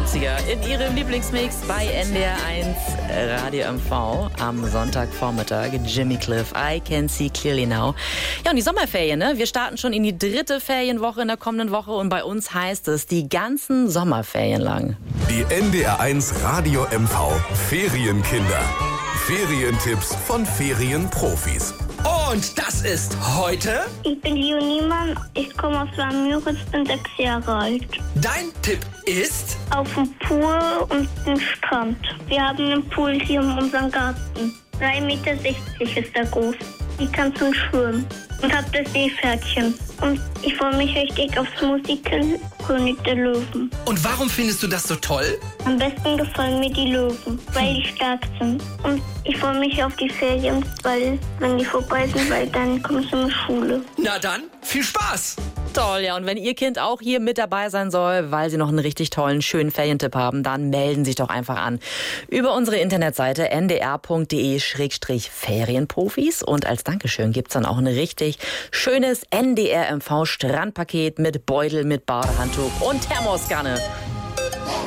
70er in ihrem Lieblingsmix bei NDR 1 Radio MV am Sonntagvormittag. Jimmy Cliff, I Can See Clearly Now. Ja, und die Sommerferien, ne? Wir starten schon in die 3. Ferienwoche in der kommenden Woche und bei uns heißt es die ganzen Sommerferien lang. Die NDR 1 Radio MV Ferienkinder. Ferientipps von Ferienprofis. Und das ist heute... Ich bin Leo Niemann, ich komme aus Müritz, bin 6 Jahre alt. Dein Tipp ist... Auf dem Pool und dem Strand. Wir haben einen Pool hier in unserem Garten. 3,60 Meter ist er groß. Ich kann zum Schwimmen und hab das Seepferdchen. Und ich freue mich richtig aufs Musical König der Löwen. Und warum findest du das so toll? Am besten gefallen mir die Löwen, weil die stark sind. Und ich freue mich auf die Ferien, weil, wenn die vorbei sind, weil dann komme ich in die Schule. Na dann, viel Spaß! Toll, ja. Und wenn Ihr Kind auch hier mit dabei sein soll, weil Sie noch einen richtig tollen, schönen Ferientipp haben, dann melden Sie sich doch einfach an über unsere Internetseite ndr.de/Ferienprofis. Und als Dankeschön gibt's dann auch ein richtig schönes NDR MV Strandpaket mit Beutel, mit Badehandtuch und Thermoskanne.